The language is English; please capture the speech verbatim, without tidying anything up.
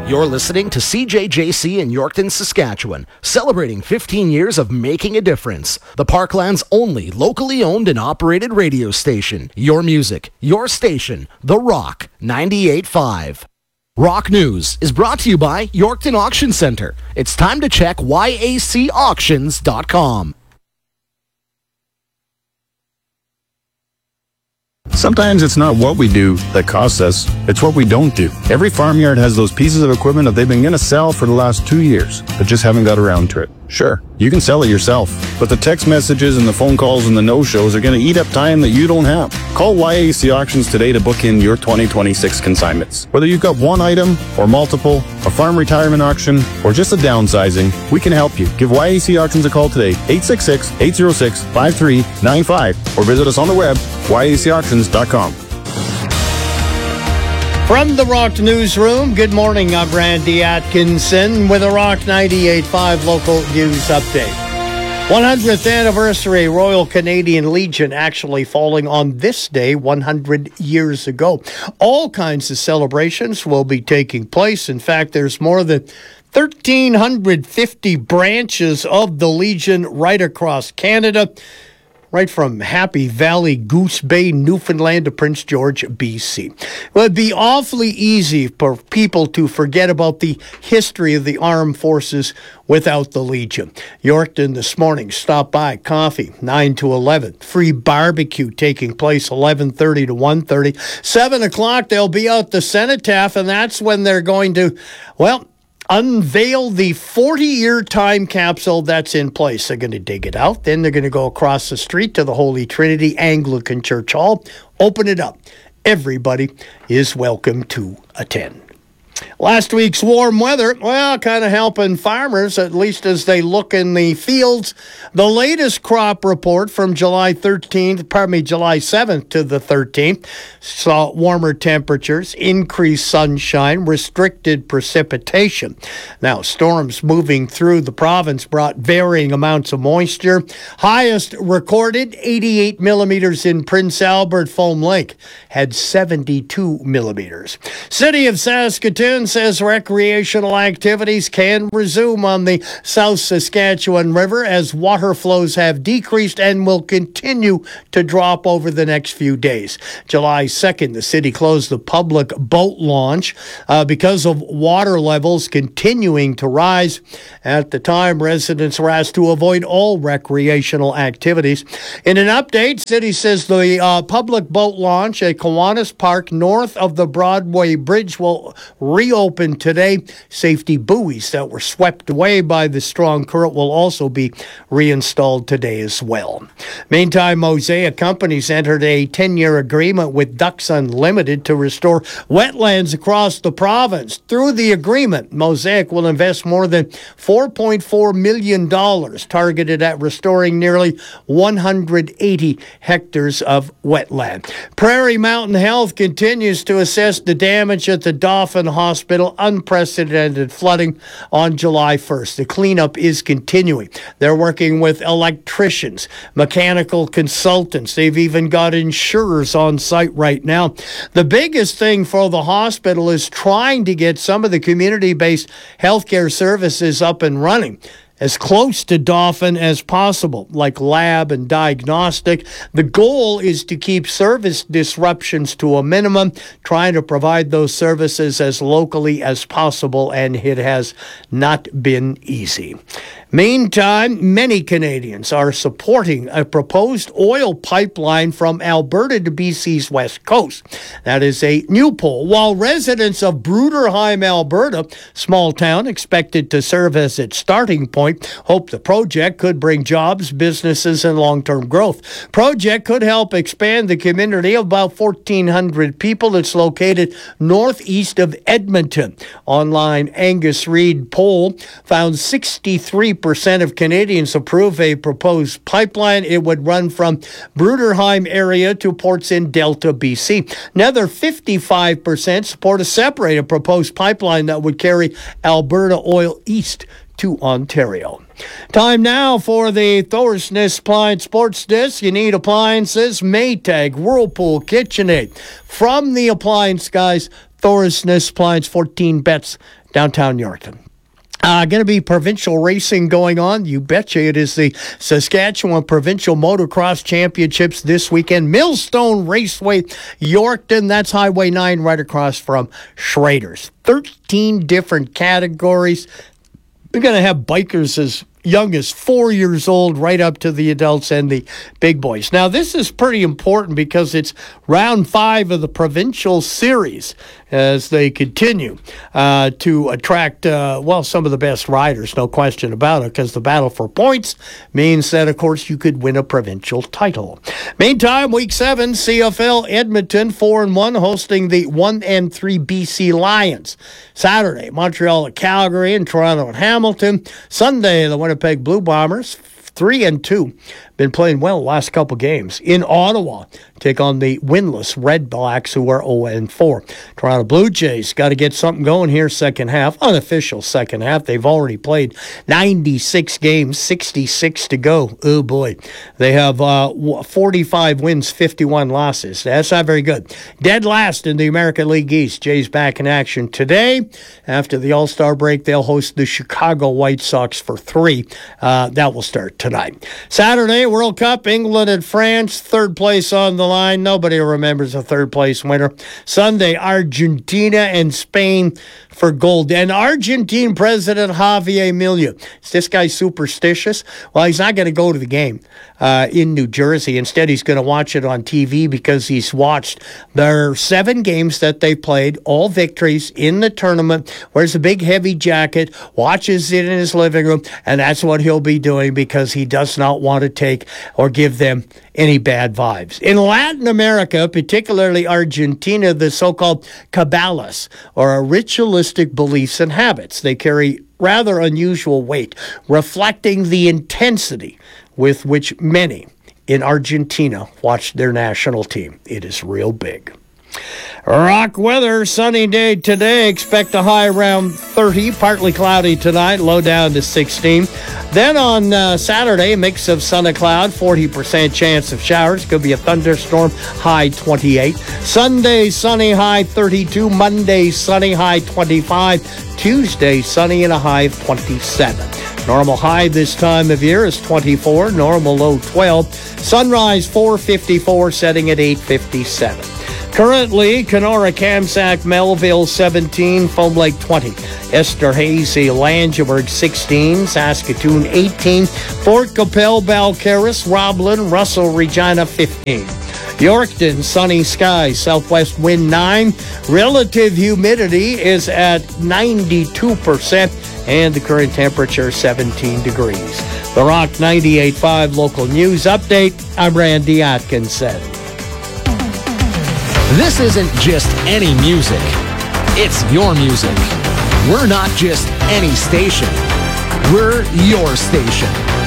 You're listening to C J J C in Yorkton, Saskatchewan, celebrating fifteen years of making a difference. The Parkland's only locally owned and operated radio station. Your music, your station, The Rock ninety-eight point five. Rock News is brought to you by Yorkton Auction Centre. It's time to check Y A C auctions dot com. Sometimes it's not what we do that costs us, it's what we don't do. Every farmyard has those pieces of equipment that they've been going to sell for the last two years, but just haven't got around to it. Sure, you can sell it yourself, but the text messages and the phone calls and the no-shows are going to eat up time that you don't have. Call Y A C Auctions today to book in your twenty twenty-six consignments. Whether you've got one item or multiple, a farm retirement auction, or just a downsizing, we can help you. Give Y A C Auctions a call today, eight six six, eight zero six, five three nine five, or visit us on the web, Y A C auctions dot com. From the Rock Newsroom, good morning. I'm Randy Atkinson with a Rock ninety-eight point five local news update. one hundredth anniversary Royal Canadian Legion actually falling on this day one hundred years ago. All kinds of celebrations will be taking place. In fact, there's more than one thousand three hundred fifty branches of the Legion right across Canada, right from Happy Valley, Goose Bay, Newfoundland to Prince George, B C. It would be awfully easy for people to forget about the history of the armed forces without the Legion. Yorkton this morning, stop by, coffee, nine to eleven. Free barbecue taking place eleven thirty to one thirty. seven o'clock, they'll be out the cenotaph, and that's when they're going to, well, unveil the forty-year time capsule that's in place. They're going to dig it out. Then they're going to go across the street to the Holy Trinity Anglican Church Hall, open it up. Everybody is welcome to attend. Last week's warm weather, well, kind of helping farmers, at least as they look in the fields. The latest crop report from July thirteenth, pardon me, July seventh to the thirteenth, saw warmer temperatures, increased sunshine, restricted precipitation. Now, storms moving through the province brought varying amounts of moisture. Highest recorded, eighty-eight millimeters in Prince Albert. Foam Lake had seventy-two millimeters. City of Saskatoon says recreational activities can resume on the South Saskatchewan River as water flows have decreased and will continue to drop over the next few days. July second, the city closed the public boat launch uh, because of water levels continuing to rise. At the time, residents were asked to avoid all recreational activities. In an update, city says the uh, public boat launch at Kiwanis Park north of the Broadway Bridge will reopen today. Safety buoys that were swept away by the strong current will also be reinstalled today as well. Meantime, Mosaic Companies entered a ten-year agreement with Ducks Unlimited to restore wetlands across the province. Through the agreement, Mosaic will invest more than four point four million dollars targeted at restoring nearly one hundred eighty hectares of wetland. Prairie Mountain Health continues to assess the damage at the Dauphin Hospital. Unprecedented flooding on July first. The cleanup is continuing. They're working with electricians, mechanical consultants. They've even got insurers on site right now. The biggest thing for the hospital is trying to get some of the community-based healthcare services up and running as close to Dauphin as possible, like lab and diagnostic. The goal is to keep service disruptions to a minimum, trying to provide those services as locally as possible, and it has not been easy. Meantime, many Canadians are supporting a proposed oil pipeline from Alberta to B C's west coast. That is a new poll. While residents of Bruderheim, Alberta, small town expected to serve as its starting point, hope the project could bring jobs, businesses, and long-term growth. Project could help expand the community of about fourteen hundred people. It's located northeast of Edmonton. Online Angus Reid poll found sixty-three percent of Canadians approve a proposed pipeline. It would run from Bruderheim area to ports in Delta, B C. Another fifty-five percent support a separated proposed pipeline that would carry Alberta oil east to Ontario. Time now for the Thorsness Appliance Sports Disc. You need appliances, Maytag, Whirlpool, KitchenAid. From the appliance guys, Thor's Appliance, fourteen bets, downtown Yorkton. Uh, going to be provincial racing going on. You betcha it is the Saskatchewan Provincial Motocross Championships this weekend. Millstone Raceway, Yorkton. That's Highway nine right across from Schrader's. thirteen different categories. We're going to have bikers as young as four years old right up to the adults and the big boys. Now, this is pretty important because it's round five of the provincial series as they continue uh, to attract, uh, well, some of the best riders, no question about it, because the battle for points means that, of course, you could win a provincial title. Meantime, week seven, C F L Edmonton, four and one, hosting the one and three B C Lions. Saturday, Montreal at Calgary and Toronto at Hamilton. Sunday, the Winnipeg Blue Bombers, three and two, been playing well the last couple games. In Ottawa, take on the winless Red Blacks, who are oh and four. Toronto Blue Jays got to get something going here second half, unofficial second half. They've already played ninety-six games, sixty-six to go. Oh boy, they have uh, forty-five wins, fifty-one losses. That's not very good. Dead last in the American League East. Jays back in action today. After the All-Star break, they'll host the Chicago White Sox for three. Uh, that will start tonight. Saturday, World Cup, England and France, third place on the line. Nobody remembers a third place winner. Sunday, Argentina and Spain for gold. And Argentine President Javier Milei, is this guy superstitious? Well, he's not going to go to the game uh, in New Jersey. Instead, he's going to watch it on T V because he's watched their seven games that they played, all victories in the tournament, wears a big heavy jacket, watches it in his living room, and that's what he'll be doing because he does not want to take or give them any bad vibes. In Latin America, particularly Argentina, the so-called Cabales, or ritualistic beliefs and habits. They carry rather unusual weight, reflecting the intensity with which many in Argentina watch their national team. It is real big. Rock weather, sunny day today. Expect a high around thirty, partly cloudy tonight, low down to sixteen. Then on uh, Saturday, a mix of sun and cloud, forty percent chance of showers. Could be a thunderstorm, high twenty-eight. Sunday, sunny, high thirty-two. Monday, sunny, high twenty-five. Tuesday, sunny and a high of twenty-seven. Normal high this time of year is twenty-four, normal low twelve. Sunrise four fifty-four, setting at eight fifty-seven. Currently, Kenora, Kamsack, Melville seventeen, Foam Lake twenty, Esterhazy, Langeberg sixteen, Saskatoon eighteen, Fort Capel, Balcarres, Roblin, Russell, Regina fifteen. Yorkton, sunny skies, southwest wind nine. Relative humidity is at ninety-two percent, and the current temperature seventeen degrees. The Rock ninety-eight point five local news update. I'm Randy Atkinson. This isn't just any music. It's your music. We're not just any station. We're your station.